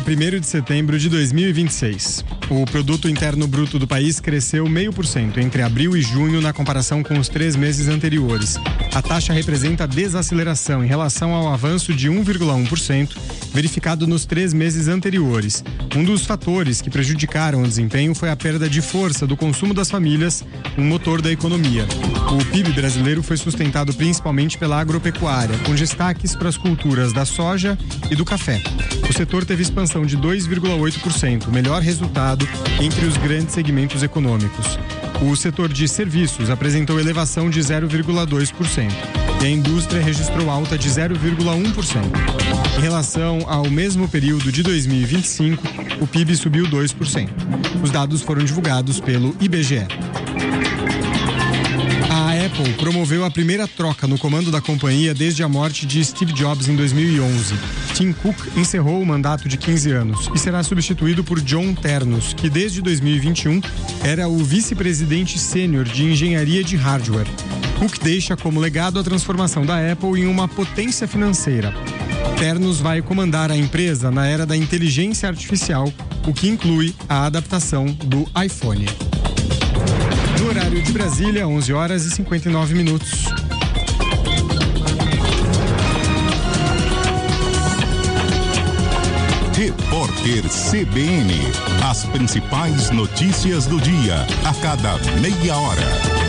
1º de setembro de 2026. O produto interno bruto do país cresceu 0,5% entre abril e junho na comparação com os 3 meses anteriores. A taxa representa desaceleração em relação ao avanço de 1,1% verificado nos 3 meses anteriores. Um dos fatores que prejudicaram o desempenho foi a perda de força do consumo das famílias, um motor da economia. O PIB brasileiro foi sustentado principalmente pela agropecuária, com destaques para as culturas da soja e do café. O setor teve expansão de 2,8%, o melhor resultado entre os grandes segmentos econômicos. O setor de serviços apresentou elevação de 0,2% e a indústria registrou alta de 0,1%. Em relação ao mesmo período de 2025, o PIB subiu 2%. Os dados foram divulgados pelo IBGE. A Apple promoveu a primeira troca no comando da companhia desde a morte de Steve Jobs em 2011. Tim Cook encerrou o mandato de 15 anos e será substituído por John Ternus, que desde 2021 era o vice-presidente sênior de engenharia de hardware. Cook deixa como legado a transformação da Apple em uma potência financeira. Ternus vai comandar a empresa na era da inteligência artificial, o que inclui a adaptação do iPhone. No horário de Brasília, 11h59. Repórter CBN. As principais notícias do dia, a cada meia hora.